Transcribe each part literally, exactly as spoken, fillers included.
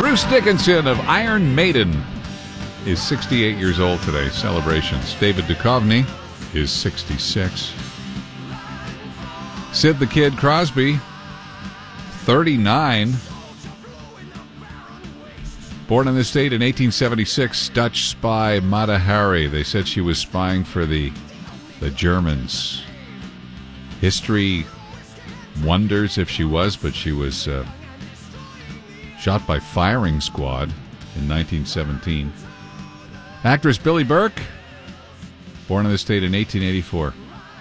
Bruce Dickinson of Iron Maiden is sixty-eight years old today. Celebrations. David Duchovny is sixty-six. Sid the Kid Crosby, thirty-nine. Born in this state in eighteen seventy-six, Dutch spy Mata Hari. They said she was spying for the the Germans. History wonders if she was, but she was uh, shot by firing squad in nineteen seventeen. Actress Billie Burke, born in this state in eighteen eighty-four.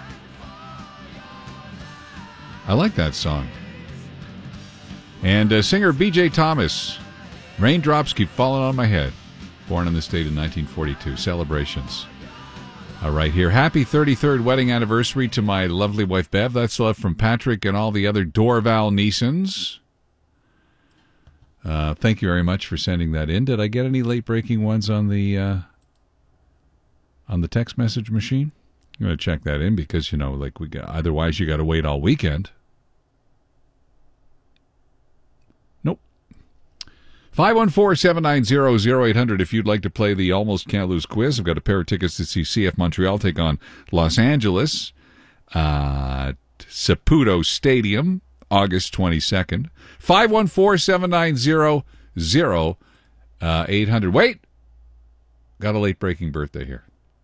I like that song. And uh, singer B J Thomas, Raindrops Keep Falling on My Head, born in the state in nineteen forty-two. Celebrations. All right, here. Happy thirty-third wedding anniversary to my lovely wife, Bev. That's love from Patrick and all the other Dorval Neesons. Uh, thank you very much for sending that in. Did I get any late-breaking ones on the uh, on the text message machine? I'm going to check that in because, you know, like we got, otherwise you got to wait all weekend. five one four, seven nine zero, zero eight hundred if you'd like to play the Almost Can't Lose quiz. I've got a pair of tickets to see C F Montreal take on Los Angeles uh, Saputo Stadium, August twenty-second. five one four, seven nine zero, zero eight hundred. Wait! Got a late-breaking birthday here.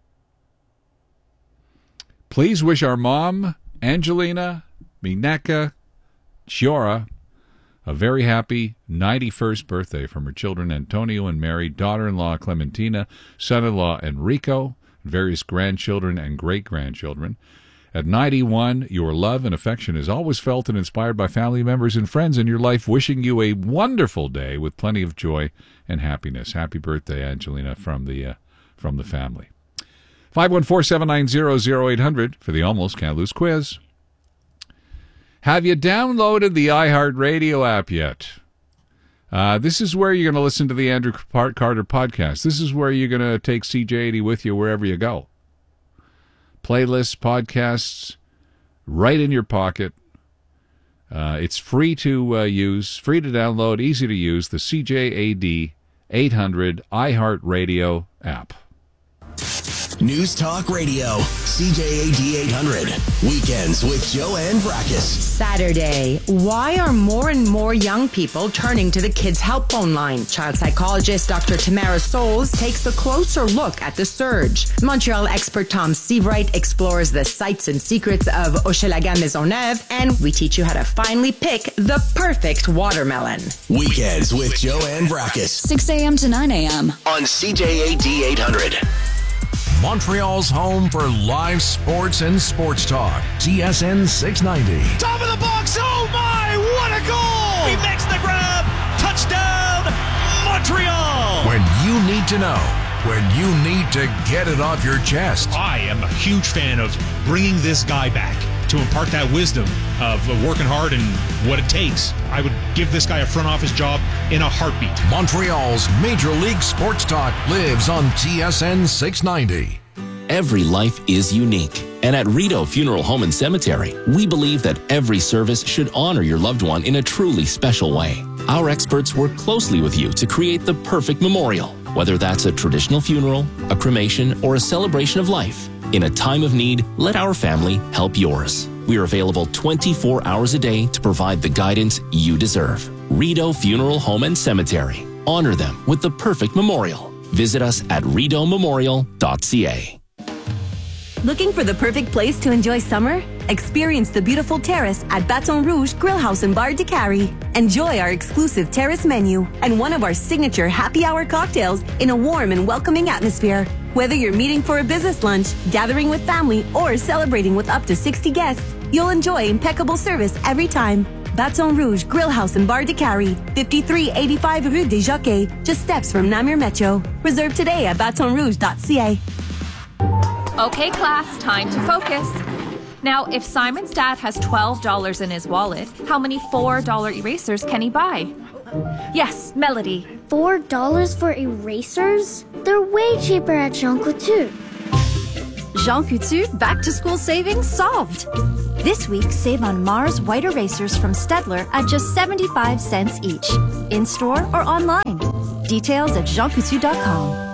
Please wish our mom, Angelina Mineka Chiora, a very happy ninety-first birthday from her children Antonio and Mary, daughter-in-law Clementina, son-in-law Enrico, various grandchildren and great-grandchildren. At ninety-one, your love and affection is always felt and inspired by family members and friends in your life, wishing you a wonderful day with plenty of joy and happiness. Happy birthday, Angelina, from the uh, from the family. five one four, seven nine zero, zero eight hundred for the Almost Can't Lose quiz. Have you downloaded the iHeartRadio app yet? Uh, this is where you're going to listen to the Andrew Carter podcast. This is where you're going to take C J eighty with you wherever you go. Playlists, podcasts, right in your pocket. Uh, it's free to uh, use, free to download, easy to use, the C J A D eight hundred iHeartRadio app. News Talk Radio, C J A D eight hundred. Weekends with Joanne Vrackus. Saturday. Why are more and more young people turning to the Kids Help Phone line? Child psychologist Doctor Tamara Souls takes a closer look at the surge. Montreal expert Tom Seavright explores the sights and secrets of Hochelaga Maisonneuve, and we teach you how to finally pick the perfect watermelon. Weekends with Joanne Vrackus. six a.m. to nine a.m. on C J A D eight hundred. Montreal's home for live sports and sports talk. T S N six ninety. Top of the box. Oh, my. What a goal. He makes the grab. Touchdown, Montreal. When you need to know. When you need to get it off your chest. I am a huge fan of bringing this guy back to impart that wisdom of working hard and what it takes. I would give this guy a front office job in a heartbeat. Montreal's Major League Sports Talk lives on T S N six ninety. Every life is unique. And at Rideau Funeral Home and Cemetery, we believe that every service should honor your loved one in a truly special way. Our experts work closely with you to create the perfect memorial, whether that's a traditional funeral, a cremation, or a celebration of life. In a time of need, let our family help yours. We are available twenty-four hours a day to provide the guidance you deserve. Rideau Funeral Home and Cemetery. Honor them with the perfect memorial. Visit us at rideau memorial dot c a. Looking for the perfect place to enjoy summer? Experience the beautiful terrace at Baton Rouge Grill House and Bar de Cary. Enjoy our exclusive terrace menu and one of our signature happy hour cocktails in a warm and welcoming atmosphere. Whether you're meeting for a business lunch, gathering with family, or celebrating with up to sixty guests, you'll enjoy impeccable service every time. Baton Rouge Grill House and Bar de Cary, fifty-three eighty-five Rue des Jockeys, just steps from Namur Metro. Reserve today at baton rouge dot c a. Okay, class, time to focus. Now, if Simon's dad has twelve dollars in his wallet, how many four dollar erasers can he buy? Yes, Melody. four dollars for erasers? They're way cheaper at Jean Coutu. Jean Coutu back-to-school savings solved. This week, save on Mars white erasers from Stedler at just seventy-five cents each, in-store or online. Details at jean coutu dot com.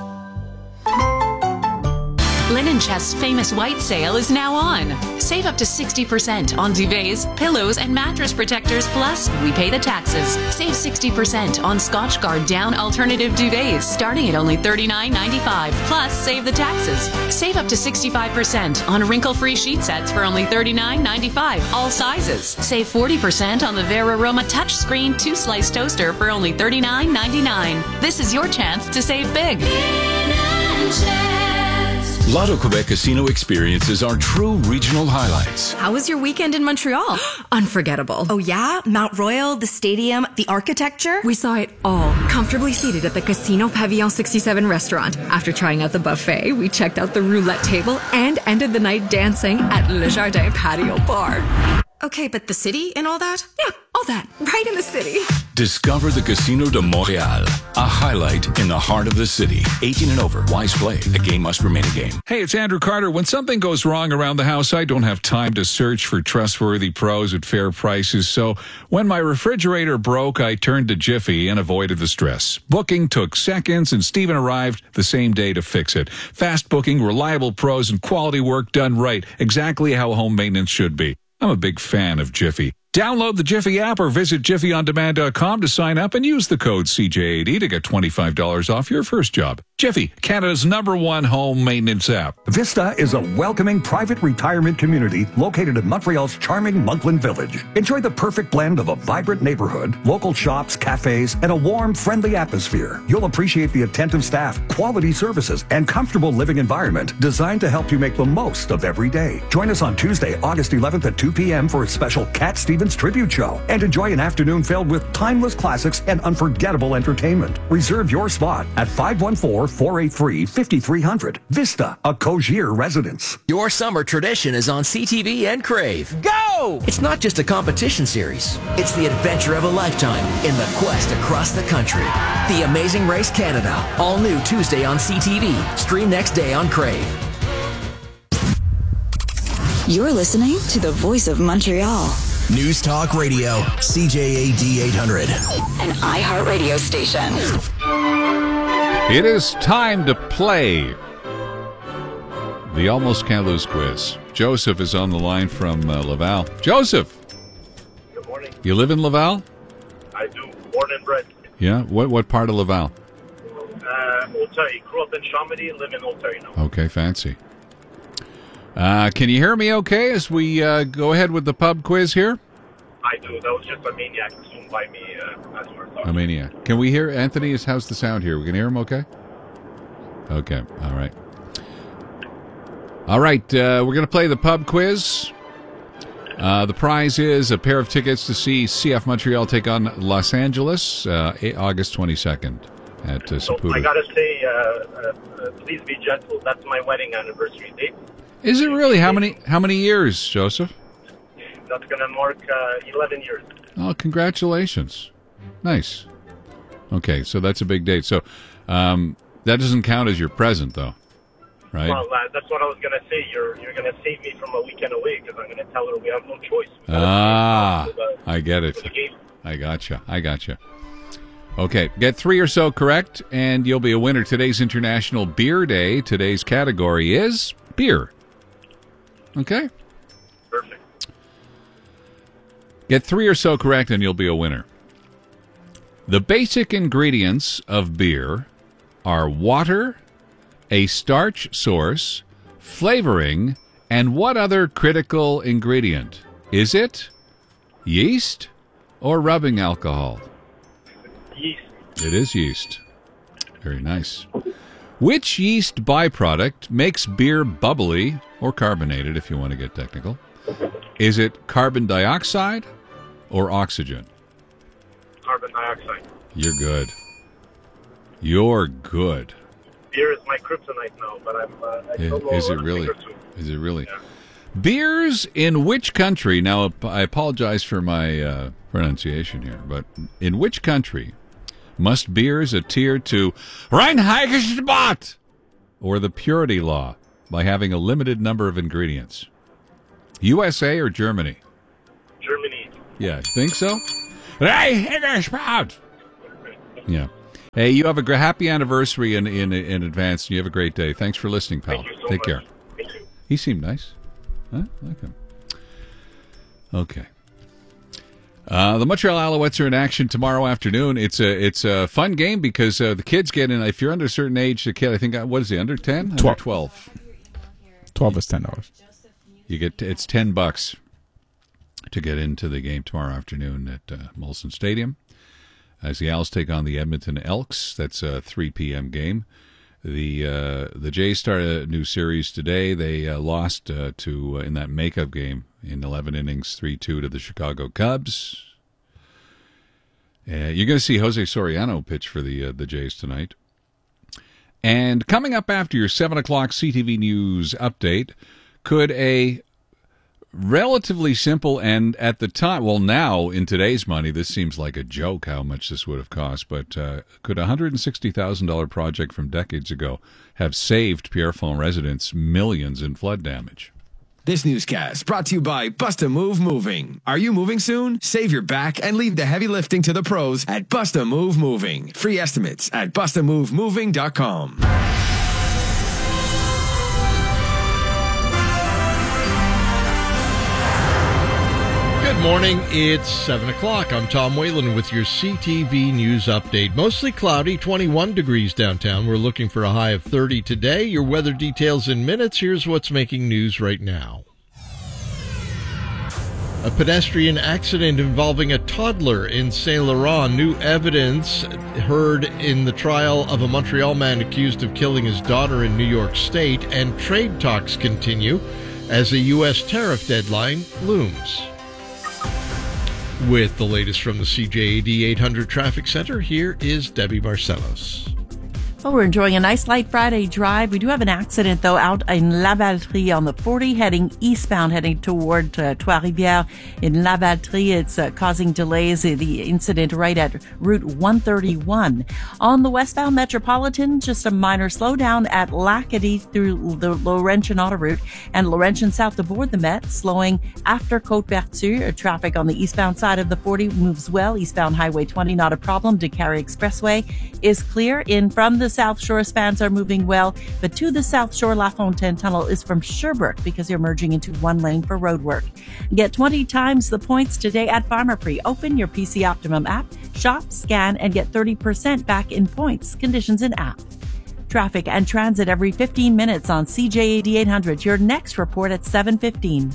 Linen Chest's famous white sale is now on. Save up to sixty percent on duvets, pillows, and mattress protectors, plus we pay the taxes. Save sixty percent on Scotch Guard down alternative duvets, starting at only thirty-nine ninety-five, plus save the taxes. Save up to sixty-five percent on wrinkle-free sheet sets for only thirty-nine ninety-five, all sizes. Save forty percent on the Veraroma touchscreen two-slice toaster for only thirty-nine ninety-nine. This is your chance to save big. Lotto Quebec Casino experiences are true regional highlights. How was your weekend in Montreal? Unforgettable. Oh yeah? Mount Royal, the stadium, the architecture? We saw it all, comfortably seated at the Casino Pavillon sixty-seven restaurant. After trying out the buffet, we checked out the roulette table and ended the night dancing at Le Jardin Patio Bar. Okay, but the city and all that? Yeah, all that, right in the city. Discover the Casino de Montréal, a highlight in the heart of the city. eighteen and over, wise play. The game must remain a game. Hey, it's Andrew Carter. When something goes wrong around the house, I don't have time to search for trustworthy pros at fair prices. So when my refrigerator broke, I turned to Jiffy and avoided the stress. Booking took seconds, and Steven arrived the same day to fix it. Fast booking, reliable pros, and quality work done right. Exactly how home maintenance should be. I'm a big fan of Jiffy. Download the Jiffy app or visit jiffy on demand dot com to sign up and use the code C J A D to get twenty-five dollars off your first job. Jiffy, Canada's number one home maintenance app. Vista is a welcoming private retirement community located in Montreal's charming Monkland Village. Enjoy the perfect blend of a vibrant neighborhood, local shops, cafes, and a warm, friendly atmosphere. You'll appreciate the attentive staff, quality services, and comfortable living environment designed to help you make the most of every day. Join us on Tuesday, August eleventh at two p.m. for a special Cat Stevens tribute show and enjoy an afternoon filled with timeless classics and unforgettable entertainment. Reserve your spot at five one four, four eight three, five three zero zero. Vista, a Cogier residence. Your summer tradition is on C T V and Crave. Go! It's not just a competition series. It's the adventure of a lifetime in the quest across the country. The Amazing Race Canada. All new Tuesday on C T V. Stream next day on Crave. You're listening to the Voice of Montreal. News Talk Radio, C J A D eight hundred. An iHeartRadio station. It is time to play the Almost Can't Lose quiz. Joseph is on the line from uh, Laval. Joseph! Good morning. You live in Laval? I do. Born and bred. Yeah? What what part of Laval? Uh, Auteuil. Grew up in Chambéry and live in Auteuil now. Okay, fancy. Uh, can you hear me okay as we uh, go ahead with the pub quiz here? I do. That was just a maniac zoomed by me uh, as we were talking. A maniac. Can we hear Anthony? How's the sound here? We can hear him okay? Okay. All right. All right. Uh, we're going to play the pub quiz. Uh, the prize is a pair of tickets to see C F Montreal take on Los Angeles uh, August twenty-second at uh, So Saputo. I got to say, uh, uh, uh, please be gentle. That's my wedding anniversary date. Is it really? How many How many years, Joseph? That's going to mark uh, eleven years. Oh, congratulations. Nice. Okay, so that's a big date. So um, that doesn't count as your present, though, right? Well, uh, that's what I was going to say. You're you're going to save me from a weekend away because I'm going to tell her we have no choice. Ah, the, I get it. the game. I gotcha. I gotcha. Okay, get three or so correct, and you'll be a winner. Today's International Beer Day. Today's category is beer. Okay? Perfect. Get three or so correct, and you'll be a winner. The basic ingredients of beer are water, a starch source, flavoring, and what other critical ingredient? Is it yeast or rubbing alcohol? Yeast. It is yeast. Very nice. Which yeast byproduct makes beer bubbly or carbonated, if you want to get technical? Is it carbon dioxide or oxygen? Carbon dioxide. You're good. You're good. Beer is my kryptonite now, but I'm. Uh, I Is, don't know is it a really? thing or two. Is it really? Yeah. Beers in which country? Now, I apologize for my uh, pronunciation here, but in which country must beers adhere to Reinheitsgebot or the purity law by having a limited number of ingredients? U S A or Germany? Germany. Yeah, think so? Reinheitsgebot. Yeah. Hey, you have a gr- happy anniversary in, in in advance, and you have a great day. Thanks for listening, pal. Thank you so Take much. care. Thank you. He seemed nice. Huh? I like him. Okay. Uh, the Montreal Alouettes are in action tomorrow afternoon. It's a it's a fun game because uh, the kids get in. If you're under a certain age, the kid, I think, uh, what is he, under ten? Twelve. Under twelve. Twelve is ten dollars. You get it's ten bucks to get into the game tomorrow afternoon at uh, Molson Stadium as the Owls take on the Edmonton Elks. That's a three p.m. game. The uh, the Jays start a new series today. They uh, lost uh, to uh, in that makeup game in eleven innings, three two to the Chicago Cubs. Uh, you're going to see Jose Soriano pitch for the uh, the Jays tonight. And coming up after your seven o'clock C T V News update, could a relatively simple and at the time, well, now in today's money, this seems like a joke how much this would have cost, but uh, could a one hundred sixty thousand dollars project from decades ago have saved Pierrefonds residents millions in flood damage? This newscast brought to you by Bust a Move Moving. Are you moving soon? Save your back and leave the heavy lifting to the pros at Bust a Move Moving. Free estimates at bust a move moving dot com. Good morning. It's seven o'clock. I'm Tom Whalen with your C T V News update. Mostly cloudy, twenty-one degrees downtown. We're looking for a high of thirty today. Your weather details in minutes. Here's what's making news right now. A pedestrian accident involving a toddler in Saint Laurent. New evidence heard in the trial of a Montreal man accused of killing his daughter in New York State. And trade talks continue as a U S tariff deadline looms. With the latest from the C J A D eight hundred Traffic Center, here is Debbie Barcelos. Well, we're enjoying a nice light Friday drive. We do have an accident, though, out in La Valtrie on the forty, heading eastbound, heading toward uh, Trois-Rivières. In La Valtrie, it's uh, causing delays. The incident right at Route one thirty-one. On the westbound Metropolitan, just a minor slowdown at Lacadie through the Laurentian autoroute and Laurentian south to board the Met, slowing after Côte-Vertu. Traffic on the eastbound side of the forty moves well. Eastbound Highway twenty, not a problem. DeCarry Expressway is clear. In from the South Shore spans are moving well, but to the South Shore La Fontaine Tunnel is from Sherbrooke because you're merging into one lane for road work. Get twenty times the points today at Pharmaprix. Open your P C Optimum app, shop, scan, and get thirty percent back in points. Conditions in app. Traffic and transit every fifteen minutes on C J A D eight hundred. Your next report at seven fifteen.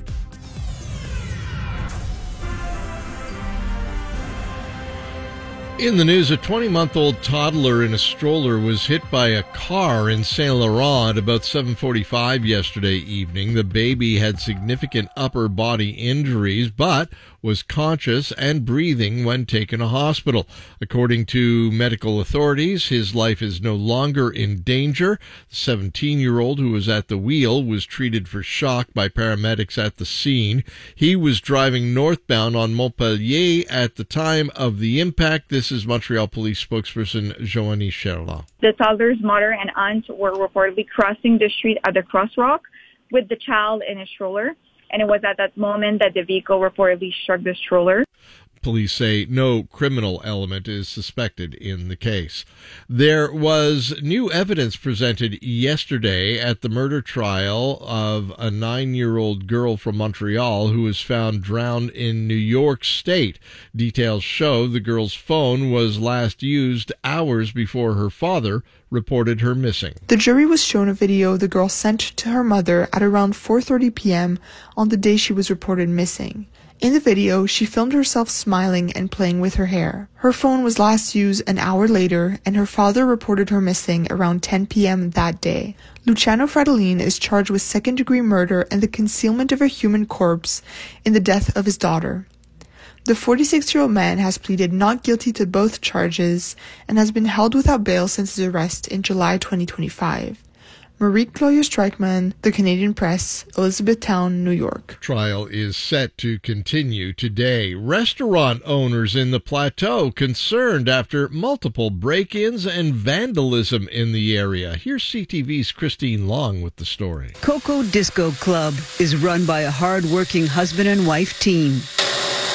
In the news, a twenty-month-old toddler in a stroller was hit by a car in Saint Laurent at about seven forty-five yesterday evening. The baby had significant upper body injuries, but was conscious and breathing when taken to hospital. According to medical authorities, his life is no longer in danger. The seventeen-year-old who was at the wheel was treated for shock by paramedics at the scene. He was driving northbound on Montpellier at the time of the impact. This is Montreal Police spokesperson Joanie Sherla. The toddler's mother and aunt were reportedly crossing the street at the crosswalk with the child in a stroller, and it was at that moment that the vehicle reportedly struck the stroller. Police say no criminal element is suspected in the case. There was new evidence presented yesterday at the murder trial of a nine-year-old girl from Montreal who was found drowned in New York State. Details show the girl's phone was last used hours before her father reported her missing. The jury was shown a video the girl sent to her mother at around four thirty p.m. on the day she was reported missing. In the video, she filmed herself smiling and playing with her hair. Her phone was last used an hour later, and her father reported her missing around ten p.m. that day. Luciano Fratellin is charged with second-degree murder and the concealment of a human corpse in the death of his daughter. The forty-six-year-old man has pleaded not guilty to both charges and has been held without bail since his arrest in July twenty twenty-five. Marie-Claudia Streichman, The Canadian Press, Elizabethtown, New York. Trial is set to continue today. Restaurant owners in the Plateau concerned after multiple break-ins and vandalism in the area. Here's C T V's Christine Long with the story. Coco Disco Club is run by a hard-working husband and wife team.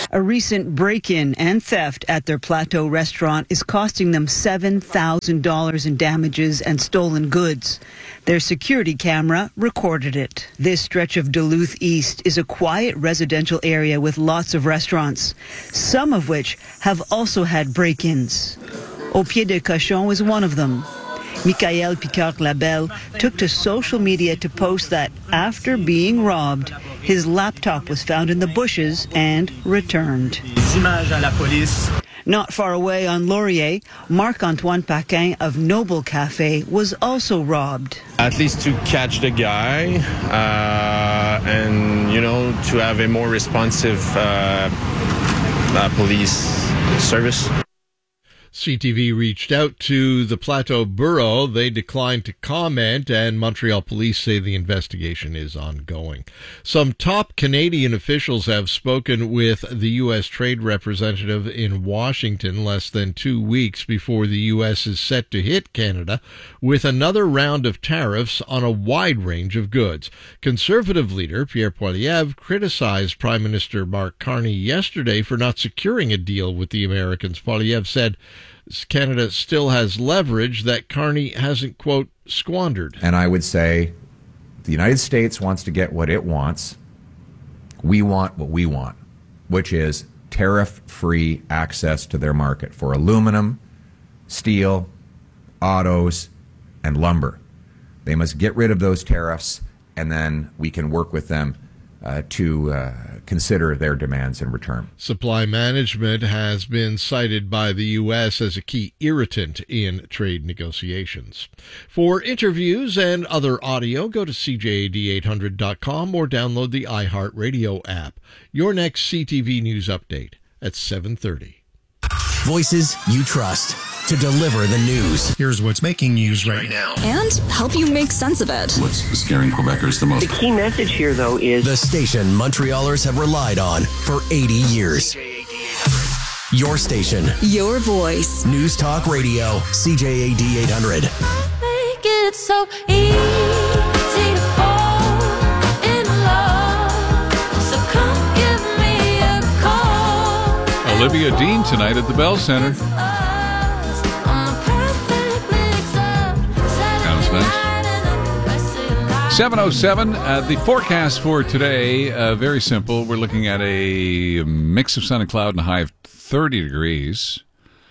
A recent break-in and theft at their Plateau restaurant is costing them seven thousand dollars in damages and stolen goods. Their security camera recorded it. This stretch of Duluth East is a quiet residential area with lots of restaurants, some of which have also had break-ins. Au Pied de Cochon was one of them. Michael Picard-Labelle took to social media to post that after being robbed, his laptop was found in the bushes and returned. Not far away on Laurier, Marc-Antoine Paquin of Noble Cafe was also robbed. At least to catch the guy uh, and, you know, to have a more responsive uh, uh, police service. C T V reached out to the Plateau Borough. They declined to comment, and Montreal police say the investigation is ongoing. Some top Canadian officials have spoken with the U S trade representative in Washington less than two weeks before the U S is set to hit Canada with another round of tariffs on a wide range of goods. Conservative leader Pierre Poilievre criticized Prime Minister Mark Carney yesterday for not securing a deal with the Americans. Poilievre said Canada still has leverage that Carney hasn't, quote, squandered. And I would say the United States wants to get what it wants. We want what we want, which is tariff-free access to their market for aluminum, steel, autos, and lumber. They must get rid of those tariffs, and then we can work with them Uh, to uh, consider their demands in return. Supply management has been cited by the U S as a key irritant in trade negotiations. For interviews and other audio, go to C J A D eight hundred dot com or download the iHeartRadio app. Your next C T V News update at seven thirty. Voices you trust to deliver the news. Here's what's making news right now. And help you make sense of it. What's scaring Quebecers the most? The key message here, though, is the station Montrealers have relied on for eighty years. Your station. Your voice. News Talk Radio. C J A D eight hundred. Make it so easy to fall in love. So come give me a call. Olivia Dean tonight at the Bell Center. seven oh seven, uh, the forecast for today, uh, very simple. We're looking at a mix of sun and cloud and a high of thirty degrees.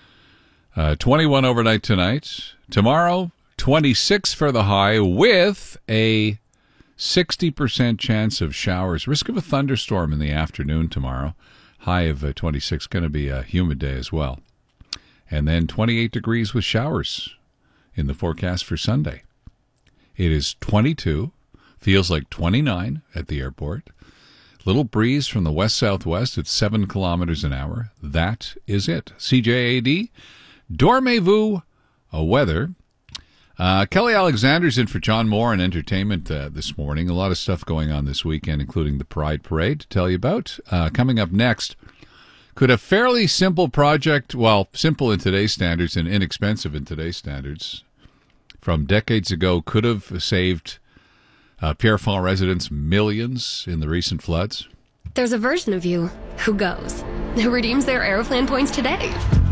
Uh, twenty-one overnight tonight. Tomorrow, twenty-six for the high with a sixty percent chance of showers. Risk of a thunderstorm in the afternoon tomorrow. High of uh, twenty-six, going to be a humid day as well. And then twenty-eight degrees with showers in the forecast for Sunday. It is twenty-two. Feels like twenty-nine at the airport. Little breeze from the west-southwest at seven kilometers an hour. That is it. C J A D, dormez-vous, a weather. Uh, Kelly Alexander's in for John Moore in entertainment uh, this morning. A lot of stuff going on this weekend, including the Pride Parade to tell you about. Uh, coming up next, could a fairly simple project, well, simple in today's standards and inexpensive in today's standards, from decades ago, could have saved uh, Pierrefonds residents millions in the recent floods? There's a version of you who goes, who redeems their Aeroplan points today.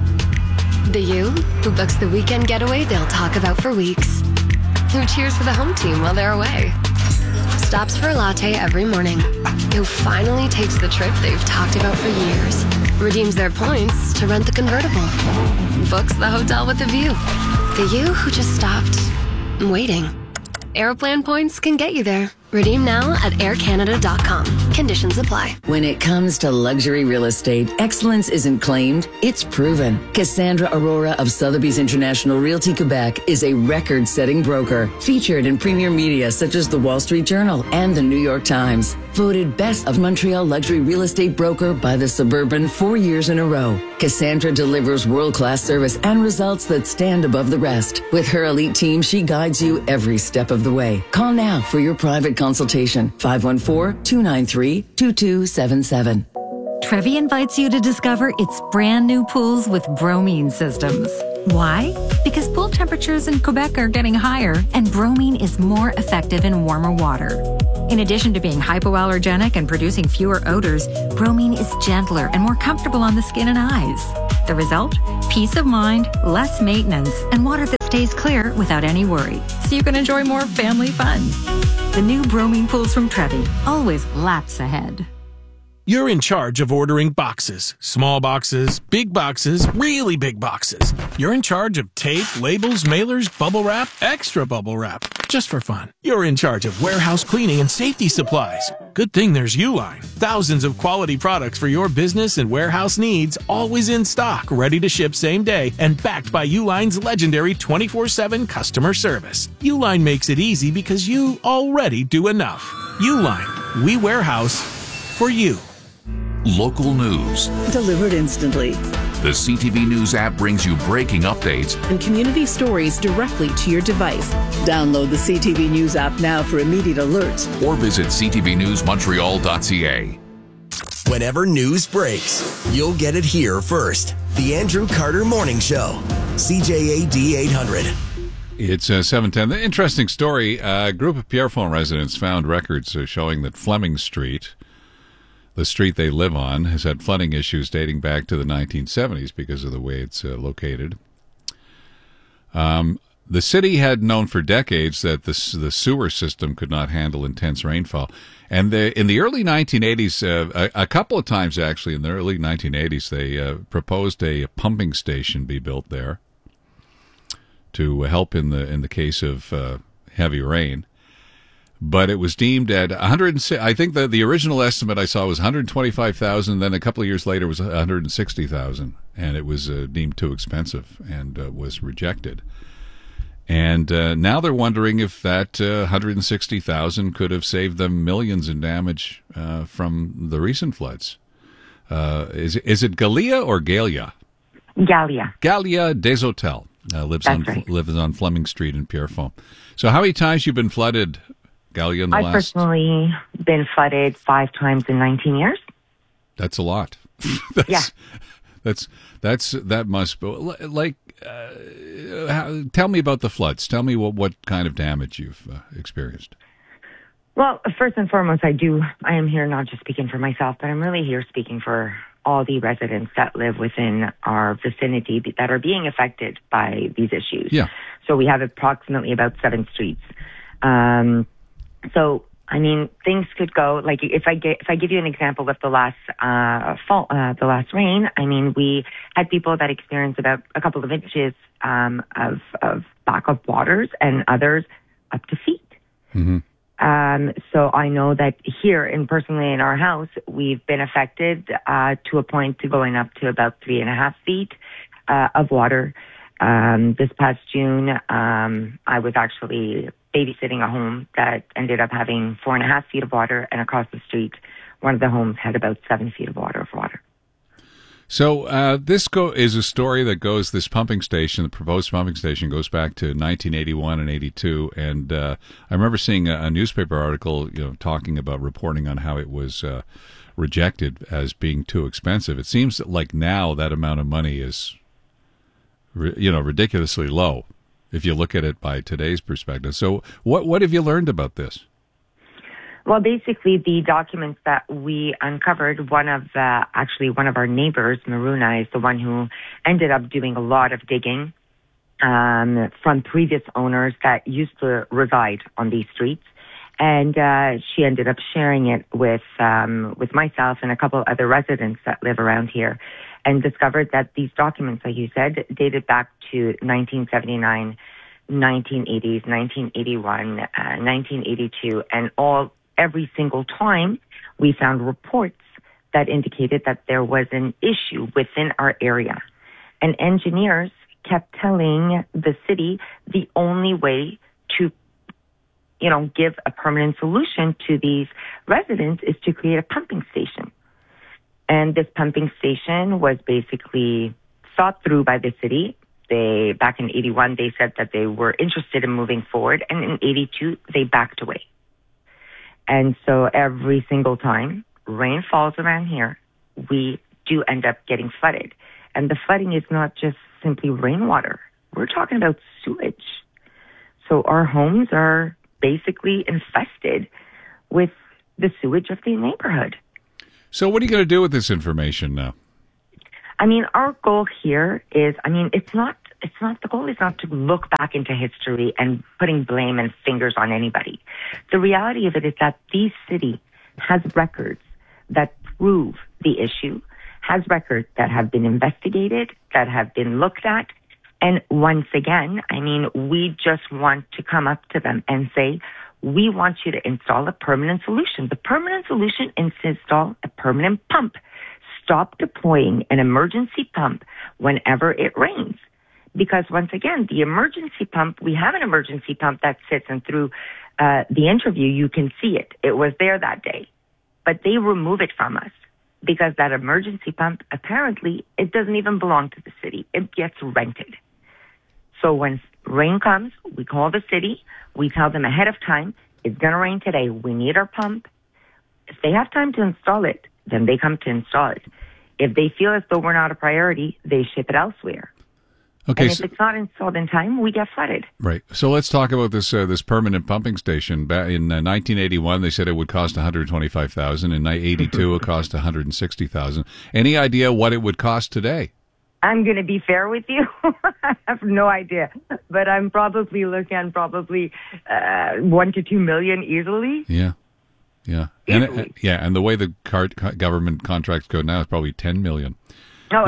The you who books the weekend getaway they'll talk about for weeks. Who cheers for the home team while they're away. Stops for a latte every morning. Who finally takes the trip they've talked about for years. Redeems their points to rent the convertible. Books the hotel with a view. The you who just stopped waiting. Aeroplan points can get you there. Redeem now at air canada dot com. Conditions apply. When it comes to luxury real estate, excellence isn't claimed, it's proven. Cassandra Aurora of Sotheby's International Realty Quebec is a record-setting broker, featured in premier media such as the Wall Street Journal and the New York Times. Voted Best of Montreal Luxury Real Estate Broker by the Suburban four years in a row. Cassandra delivers world-class service and results that stand above the rest. With her elite team, she guides you every step of the way. Call now for your private consultation. five one four, two nine three, two two seven seven. Trevi invites you to discover its brand new pools with bromine systems. Why? Because pool temperatures in Quebec are getting higher, and bromine is more effective in warmer water. In addition to being hypoallergenic and producing fewer odors, bromine is gentler and more comfortable on the skin and eyes. The result? Peace of mind, less maintenance, and water that stays clear without any worry. So you can enjoy more family fun. The new bromine pools from Trevi, always laps ahead. You're in charge of ordering boxes. Small boxes, big boxes, really big boxes. You're in charge of tape, labels, mailers, bubble wrap, extra bubble wrap. Just for fun. You're in charge of warehouse cleaning and safety supplies. Good thing there's Uline. Thousands of quality products for your business and warehouse needs, always in stock, ready to ship same day, and backed by Uline's legendary twenty-four seven customer service. Uline makes it easy because you already do enough. Uline. We warehouse for you. Local news delivered instantly. The C T V News app brings you breaking updates and community stories directly to your device. Download the C T V News app now for immediate alerts. or visit c t v news montreal dot c a. Whenever news breaks, you'll get it here first. The Andrew Carter Morning Show. C J A D eight hundred. It's uh, seven ten. The interesting story, uh, a group of Pierrefonds residents found records uh, showing that Fleming Street, the street they live on, has had flooding issues dating back to the nineteen seventies because of the way it's uh, located. Um, the city had known for decades that the, the sewer system could not handle intense rainfall. And the, in the early nineteen eighties, uh, a, a couple of times actually, in the early nineteen eighties, they uh, proposed a pumping station be built there to help in the in the case of uh, heavy rain. But it was deemed at one hundred. I think the the original estimate I saw was one hundred twenty-five thousand. Then a couple of years later was one hundred sixty thousand, and it was uh, deemed too expensive and uh, was rejected. And uh, now they're wondering if that uh, one hundred sixty thousand could have saved them millions in damage uh, from the recent floods. Uh, is is it Galia or Galia? Galia. Galia Deshotel uh, lives That's on right. lives on Fleming Street in Pierrefonds. So how many times you been flooded, Galia, in the I've last? personally been flooded five times in nineteen years. That's a lot. that's, Yeah. That's that's that must be like. Uh, how, tell me about the floods. Tell me what what kind of damage you've uh, experienced. Well, first and foremost, I do. I am here not just speaking for myself, but I'm really here speaking for all the residents that live within our vicinity that are being affected by these issues. Yeah. So we have approximately about seven streets. Um, so I mean, things could go like if I get if I give you an example of the last uh, fall, uh, the last rain. I mean, we had people that experienced about a couple of inches um, of of backup waters, and others up to feet. Mm-hmm. Um, so I know that here, and personally in our house, we've been affected uh, to a point to going up to about three and a half feet uh, of water. Um, this past June, um, I was actually babysitting a home that ended up having four and a half feet of water, and across the street, one of the homes had about seven feet of water of water. So uh, this go is a story that goes. This pumping station, the proposed pumping station, goes back to nineteen eighty-one and eighty-two. And uh, I remember seeing a, a newspaper article, you know, talking about reporting on how it was uh, rejected as being too expensive. It seems that like now that amount of money is, you know, ridiculously low if you look at it by today's perspective. So what what have you learned about this? Well, basically, the documents that we uncovered, one of uh, actually one of our neighbors, Maruna, is the one who ended up doing a lot of digging um, from previous owners that used to reside on these streets. And uh, she ended up sharing it with um, with myself and a couple other residents that live around here, and discovered that these documents, like you said, dated back to nineteen seventy-nine, nineteen eighties, nineteen eighty-one, uh, nineteen eighty-two, and all every single time we found reports that indicated that there was an issue within our area. And engineers kept telling the city the only way to, you know, give a permanent solution to these residents is to create a pumping station. And this pumping station was basically thought through by the city. They, back in eighty-one, they said that they were interested in moving forward. And in eighty-two, they backed away. And so every single time rain falls around here, we do end up getting flooded. And the flooding is not just simply rainwater. We're talking about sewage. So our homes are basically infested with the sewage of the neighborhood. So what are you going to do with this information now? I mean, our goal here is, I mean, it's not, it's not, the goal is not to look back into history and putting blame and fingers on anybody. The reality of it is that the city has records that prove the issue, has records that have been investigated, that have been looked at. And once again, I mean, we just want to come up to them and say, we want you to install a permanent solution. The permanent solution is to install a permanent pump. Stop deploying an emergency pump whenever it rains. Because once again, the emergency pump, we have an emergency pump that sits, and through uh, the interview, you can see it. It was there that day. But they remove it from us because that emergency pump, apparently, it doesn't even belong to the city. It gets rented. So when rain comes, we call the city. We tell them ahead of time, it's going to rain today. We need our pump. If they have time to install it, then they come to install it. If they feel as though we're not a priority, they ship it elsewhere. Okay, and if so, it's not installed in time, we get flooded. right. So let's talk about this uh, this permanent pumping station. Back in uh, nineteen eighty-one, they said it would cost one hundred twenty-five thousand dollars. In eighty-two, it cost one hundred sixty thousand dollars. Any idea what it would cost today? I'm going to be fair with you. I have no idea. But I'm probably looking at probably uh, one to two million easily. Yeah. Yeah. And it, uh, yeah, and the way the car- government contracts go now is probably ten million. Oh.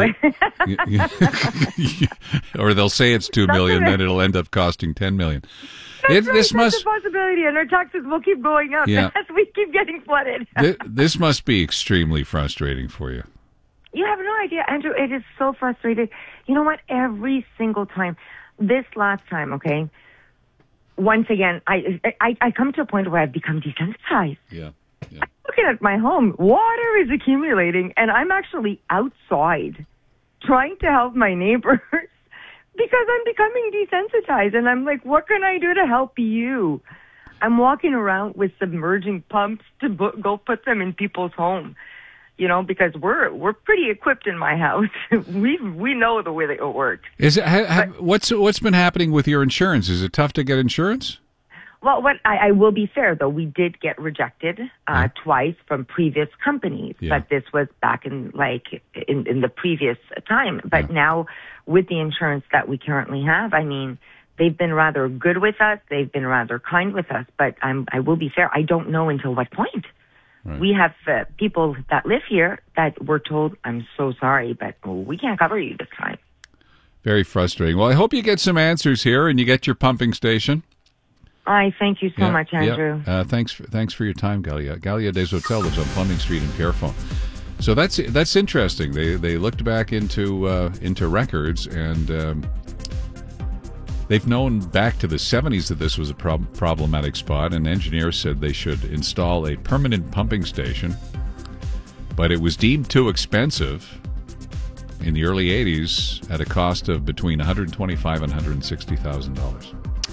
Or they'll say it's two million, then it'll end up costing ten million. That's It, right, this that's must a possibility, and our taxes will keep going up Yeah. as we keep getting flooded. th- this must be extremely frustrating for you. You have no idea, Andrew. It is so frustrating. You know what? Every single time, this last time, okay. Once again, I I, I come to a point where I've become desensitized. Yeah. yeah. I'm looking at my home. Water is accumulating, and I'm actually outside trying to help my neighbors because I'm becoming desensitized. And I'm like, what can I do to help you? I'm walking around with submerging pumps to bo- go put them in people's home. You know, because we're we're pretty equipped in my house. we we know the way that it works. Is it ha, ha, what's what's been happening with your insurance? Is it tough to get insurance? Well, what I, I will be fair though, we did get rejected uh, Yeah. twice from previous companies, Yeah. but this was back in like in, in the previous time. But now with the insurance that we currently have, I mean, they've been rather good with us. They've been rather kind with us. But I'm I will be fair. I don't know until what point. Right. We have uh, people that live here that were told, I'm so sorry, but we can't cover you this time. Very frustrating. Well, I hope you get some answers here and you get your pumping station. I thank you so Yeah, much, yeah. Andrew. Uh, thanks, for, thanks for your time, Galia. Galia des Hotels lives on Plumbing Street in Pierrefonds. So that's that's interesting. They they looked back into uh, into records, and um, they've known back to the seventies that this was a prob- problematic spot. And engineers said they should install a permanent pumping station, but it was deemed too expensive in the early eighties at a cost of between one hundred twenty-five thousand dollars and one hundred sixty thousand dollars.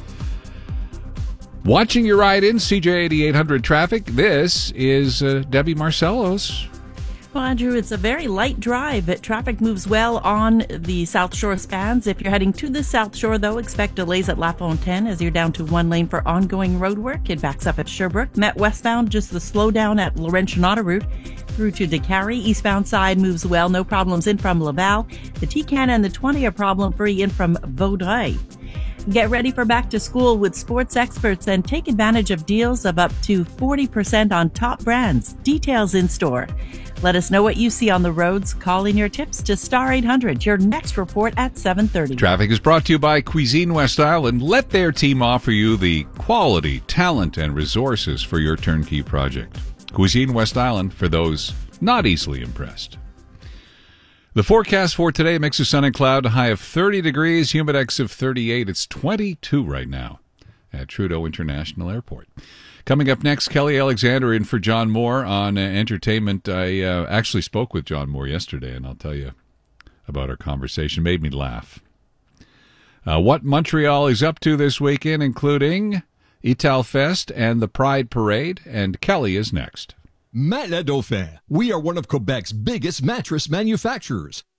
Watching your ride in C J eighty-eight hundred traffic, this is uh, Debbie Marcello's. Well, Andrew, it's a very light drive. But traffic moves well on the South Shore spans. If you're heading to the South Shore, though, expect delays at La Fontaine as you're down to one lane for ongoing road work. It backs up at Sherbrooke. Met westbound, just the slowdown at Laurentian route through to DeCarry. Eastbound side moves well. No problems in from Laval. The T C A N and the twenty are problem-free in from Vaudreuil. Get ready for back to school with sports experts and take advantage of deals of up to forty percent on top brands. Details in store. Let us know what you see on the roads. Call in your tips to Star eight hundred. Your next report at seven thirty. Traffic is brought to you by Cuisine West Island. Let their team offer you the quality, talent, and resources for your turnkey project. Cuisine West Island, for those not easily impressed. The forecast for today, mix of sun and cloud, a high of thirty degrees, humidex of thirty-eight. It's twenty-two right now at Trudeau International Airport. Coming up next, Kelly Alexander in for John Moore on uh, entertainment. I uh, actually spoke with John Moore yesterday, and I'll tell you about our conversation. Made me laugh. Uh, what Montreal is up to this weekend, including Italfest and the Pride Parade, and Kelly is next. Matelas Dauphin. We are one of Quebec's biggest mattress manufacturers.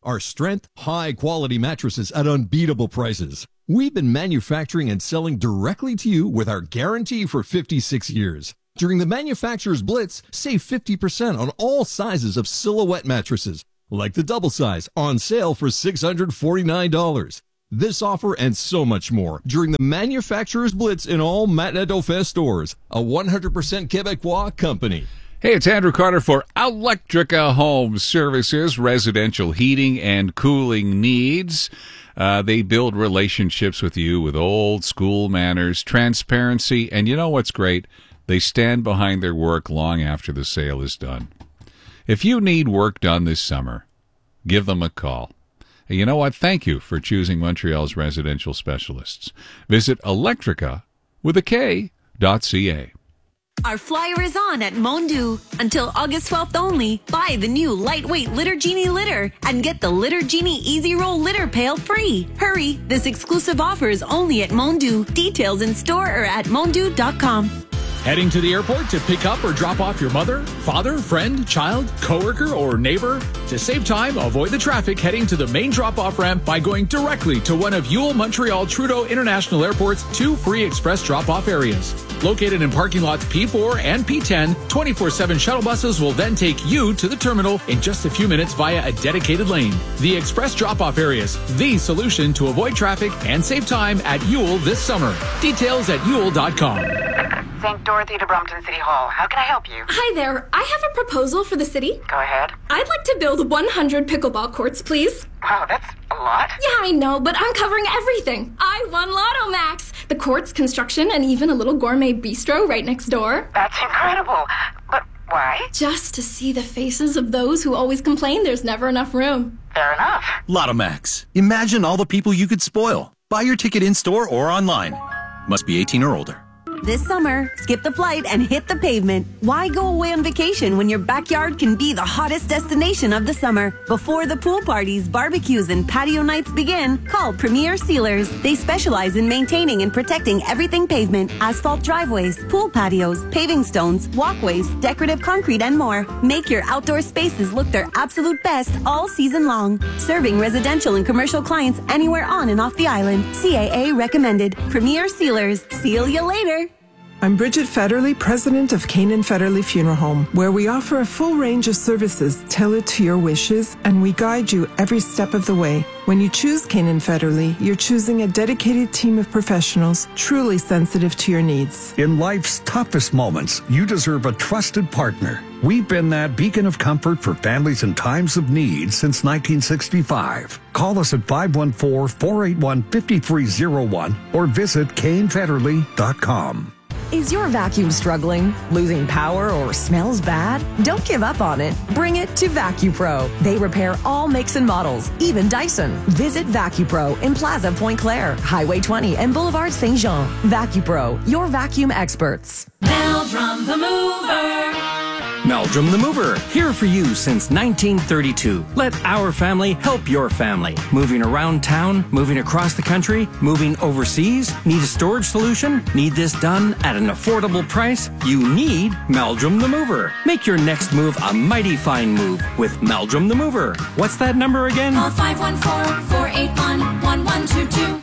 Our strength, high-quality mattresses at unbeatable prices. We've been manufacturing and selling directly to you with our guarantee for fifty-six years. During the Manufacturer's Blitz, save fifty percent on all sizes of Silhouette mattresses, like the double size, on sale for six hundred forty-nine dollars. This offer and so much more during the Manufacturer's Blitz in all Matelas Dauphin stores, a one hundred percent Quebecois company. Hey, it's Andrew Carter for Electrica Home Services, residential heating and cooling needs. Uh, they build relationships with you with old school manners, transparency, and you know what's great? They stand behind their work long after the sale is done. If you need work done this summer, give them a call. And you know what? Thank you for choosing Montreal's residential specialists. Visit Electrica with a K dot C A. Our flyer is on at Mondu. Until August twelfth only, buy the new lightweight Litter Genie litter and get the Litter Genie Easy Roll litter pail free. Hurry, this exclusive offer is only at Mondu. Details in store or at mondu dot com. Heading to the airport to pick up or drop off your mother, father, friend, child, coworker, or neighbor? To save time, avoid the traffic heading to the main drop-off ramp by going directly to one of Yule Montreal Trudeau International Airport's two free express drop-off areas. Located in parking lots P four and P ten, twenty-four seven shuttle buses will then take you to the terminal in just a few minutes via a dedicated lane. The express drop-off areas, the solution to avoid traffic and save time at Yule this summer. Details at yule dot com. Saint Dorothy to Brompton City Hall. How can I help you? Hi there. I have a proposal for the city. Go ahead. I'd like to build one hundred pickleball courts, please. Wow, that's a lot. Yeah, I know, but I'm covering everything. I won Lotto Max. The courts, construction, and even a little gourmet bistro right next door. That's incredible. But why? Just to see the faces of those who always complain there's never enough room. Fair enough. Lotto Max. Imagine all the people you could spoil. Buy your ticket in-store or online. Must be eighteen or older. This summer, skip the flight and hit the pavement. Why go away on vacation when your backyard can be the hottest destination of the summer? Before the pool parties, barbecues, and patio nights begin, call Premier Sealers. They specialize in maintaining and protecting everything pavement, asphalt driveways, pool patios, paving stones, walkways, decorative concrete, and more. Make your outdoor spaces look their absolute best all season long. Serving residential and commercial clients anywhere on and off the island. C A A recommended. Premier Sealers. Seal you later. I'm Bridget Federley, president of Canaan Federley Funeral Home, where we offer a full range of services tailored to your wishes, and we guide you every step of the way. When you choose Canaan Federley, you're choosing a dedicated team of professionals truly sensitive to your needs. In life's toughest moments, you deserve a trusted partner. We've been that beacon of comfort for families in times of need since nineteen sixty-five. Call us at five one four, four eight one, five three zero one or visit Kane Federley dot com. Is your vacuum struggling, losing power, or smells bad? Don't give up on it. Bring it to VacuPro. They repair all makes and models, even Dyson. Visit VacuPro in Plaza Point Claire, Highway twenty, and Boulevard Saint Jean. VacuPro, your vacuum experts. Meldrum the Mover. Meldrum the Mover, here for you since nineteen thirty-two. Let our family help your family. Moving around town, moving across the country, moving overseas. Need a storage solution? Need this done at an affordable price? You need Meldrum the Mover. Make your next move a mighty fine move with Meldrum the Mover. What's that number again? Call five one four, four eight one, one one two two.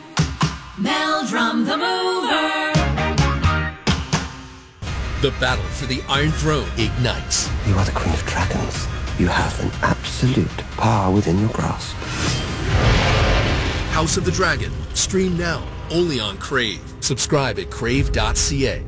Meldrum the Mover. The battle for the Iron Throne ignites. You are the Queen of Dragons. You have an absolute power within your grasp. House of the Dragon. Stream now, only on Crave. Subscribe at crave dot c a.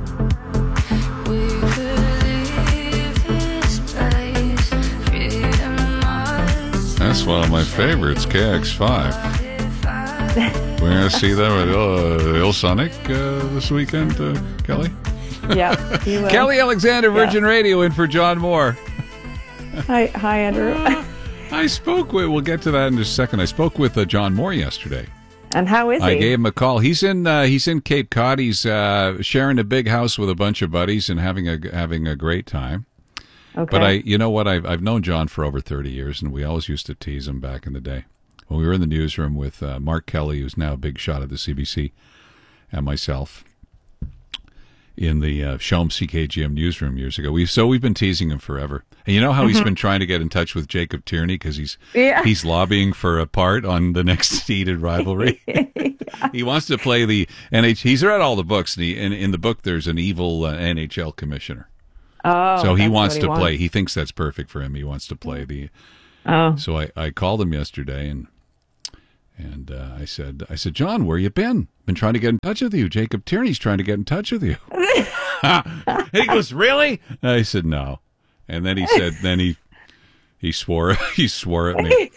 That's one of my favorites, K X five. We're going to see them at uh, Il Sonic uh, this weekend, uh, Kelly? Yeah, you will. Kelly Alexander, Virgin yeah. Radio, in for John Moore. Hi, hi, Andrew. uh, I spoke with, we'll get to that in just a second. I spoke with uh, John Moore yesterday. And how is he? I gave him a call. He's in uh, he's in Cape Cod. He's uh, sharing a big house with a bunch of buddies and having a having a great time. Okay. But I, you know what? I've I've known John for over thirty years, and we always used to tease him back in the day when we were in the newsroom with uh, Mark Kelly, who's now a big shot at the C B C, and myself. in the uh, Shom C K G M newsroom years ago. We so we've been teasing him forever. And you know how he's Mhm. been trying to get in touch with Jacob Tierney because he's Yeah. he's lobbying for a part on the next heated rivalry. He wants to play the N H. He's read all the books, and he, in, in the book there's an evil uh, N H L commissioner. Oh, so he that's wants what to he play. wants. He thinks that's perfect for him. He wants to play the. Oh. So I, I called him yesterday and and uh, I said I said John, where you been? Been trying to get in touch with you. Jacob Tierney's trying to get in touch with you. And he goes, really? And I said no. And then he said then he he swore he swore at me.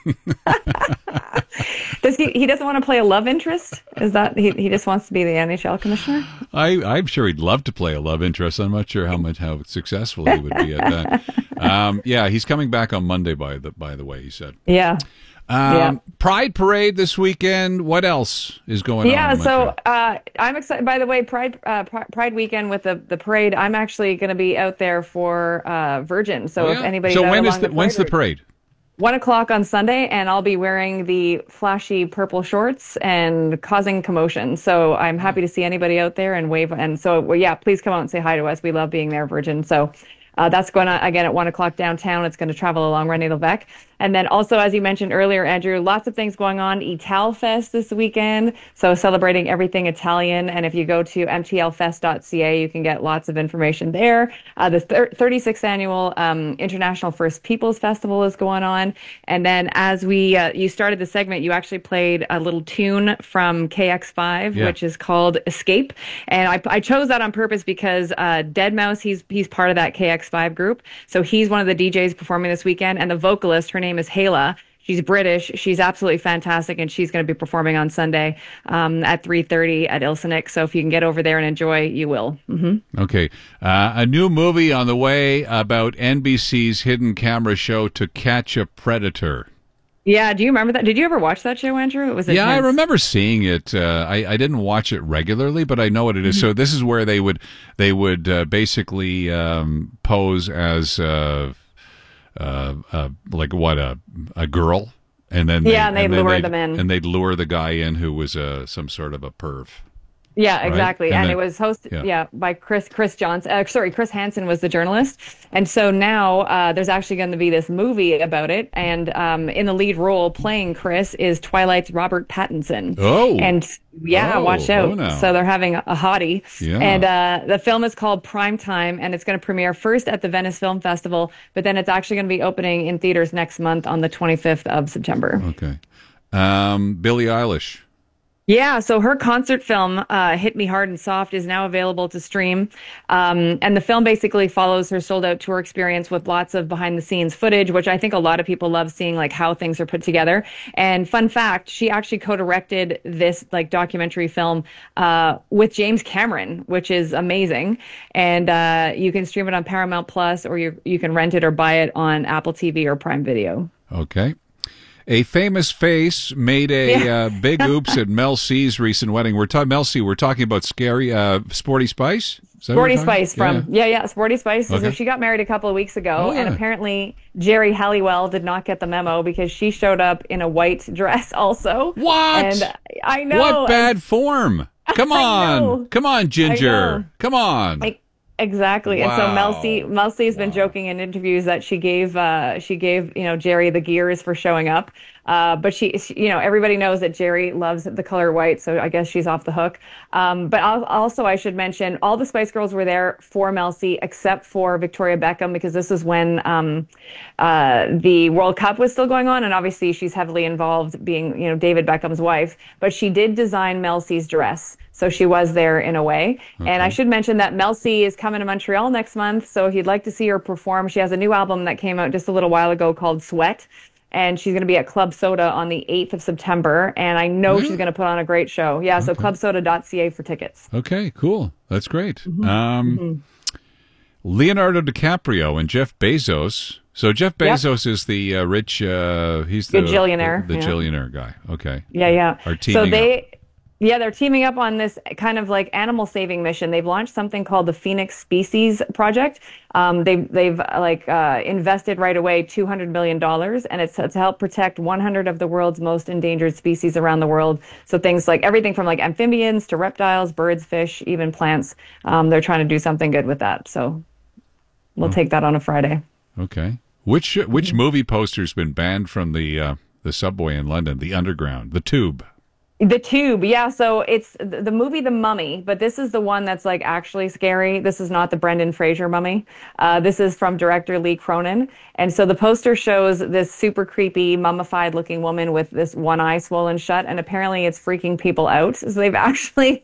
Does he? He doesn't want to play a love interest. Is that he? He just wants to be the N H L commissioner. I, I'm sure he'd love to play a love interest. I'm not sure how much how successful he would be at that. Um, yeah, he's coming back on Monday. By the by the way, he said. Yeah. Um, Yeah. Pride Parade this weekend. What else is going Yeah, on? in so Montreal? uh, I'm excited. By the way, Pride uh, Pri- Pride weekend with the, the parade. I'm actually going to be out there for uh, Virgin. So Oh, if yeah? anybody's So out when is along the, when's the route- parade? One o'clock on Sunday, and I'll be wearing the flashy purple shorts and causing commotion. So I'm happy to see anybody out there and wave. And so, well, yeah, please come out and say hi to us. We love being there, Virgin. So uh, that's going on again at one o'clock downtown. It's going to travel along René Lévesque. And then also, as you mentioned earlier, Andrew, lots of things going on. Italfest this weekend. So celebrating everything Italian. And if you go to m t l fest dot c a, you can get lots of information there. Uh, the thir- thirty-sixth annual um, International First Peoples Festival is going on. And then as we, uh, you started the segment, you actually played a little tune from K X five, Yeah. which is called Escape. And I, I chose that on purpose because uh, Deadmau five, he's, he's part of that K X five group. So he's one of the D Js performing this weekend. And the vocalist, her name is Hayla. She's British. She's absolutely fantastic, and she's going to be performing on Sunday um, at three thirty at Ilsenick. So if you can get over there and enjoy, you will. hmm Okay. Uh, a new movie on the way about N B C's hidden camera show To Catch a Predator. Yeah. Do you remember that? Did you ever watch that show, Andrew? It was Yeah, I intense. remember seeing it. Uh, I, I didn't watch it regularly, but I know what it is. Mm-hmm. So this is where they would they would uh, basically um, pose as uh, uh, uh, like what a a girl, and then Yeah, and they'd then lure them in. and they'd lure the guy in who was uh, some sort of a perv. Yeah, Right? exactly. And And, then- it was hosted, yeah. yeah. by Chris Chris Johnson. Uh, sorry, Chris Hansen was the journalist. And so now uh, there's actually going to be this movie about it. And um, in the lead role, playing Chris, is Twilight's Robert Pattinson. Oh. And yeah, Oh, watch oh, out. now. So they're having a hottie. Yeah. And uh, the film is called Prime Time, and it's going to premiere first at the Venice Film Festival, but then it's actually going to be opening in theaters next month on the twenty-fifth of September. Okay. Um, Billie Eilish. Yeah, so her concert film, uh, Hit Me Hard and Soft, is now available to stream. Um, and the film basically follows her sold out tour experience with lots of behind the scenes footage, which I think a lot of people love seeing, like how things are put together. And fun fact, she actually co-directed this like documentary film uh, with James Cameron, which is amazing. And uh, you can stream it on Paramount Plus, or you, you can rent it or buy it on Apple T V or Prime Video. Okay. A famous face made a Yeah. uh, big oops at Mel C's recent wedding. We're talking Mel C. We're talking about scary uh, Sporty Spice. Is that what Sporty we're talking- Spice from yeah. yeah Sporty Spice. So Okay. she got married a couple of weeks ago, Oh, and yeah. apparently Jerry Halliwell did not get the memo because she showed up in a white dress also. What? And I know What bad form? Come I on, know. come on, I Ginger. know. Come on. I- Exactly. And so Mel C, Wow. Mel C has been joking in interviews that she gave, uh, she gave, you know, Jerry the gears for showing up. Uh, but she, she, you know, everybody knows that Jerry loves the color white. So I guess she's off the hook. Um, but I'll, also I should mention all the Spice Girls were there for Mel C except for Victoria Beckham, because this is when, um, uh, the World Cup was still going on. And obviously she's heavily involved being, you know, David Beckham's wife, but she did design Mel C's dress. So she was there in a way. And I should mention that Mel C is coming to Montreal next month. So if you'd like to see her perform, she has a new album that came out just a little while ago called Sweat. And she's going to be at Club Soda on the eighth of September. And I know Really? she's going to put on a great show. Yeah, so club soda dot c a for tickets. Okay, cool. That's great. Mm-hmm. Um, Leonardo DiCaprio and Jeff Bezos. So Jeff Yep. Bezos is the uh, rich. Uh, he's the Gajillionaire, The, the yeah. Gillionaire guy. Okay. Yeah, yeah. Are So teaming they, up. Yeah, they're teaming up on this kind of like animal saving mission. They've launched something called the Phoenix Species Project. Um, they've they've like uh, invested right away two hundred million dollars, and it's to help protect one hundred of the world's most endangered species around the world. So things like everything from like amphibians to reptiles, birds, fish, even plants. Um, they're trying to do something good with that. So we'll Oh. take that on a Friday. Okay. Which which movie poster's been banned from the uh, the subway in London? The Underground, the Tube. The Tube, yeah. So it's the the movie The Mummy, but this is the one that's like actually scary. This is not the Brendan Fraser Mummy. Uh, this is from director Lee Cronin. And so the poster shows this super creepy, mummified looking woman with this one eye swollen shut. And apparently it's freaking people out. So they've actually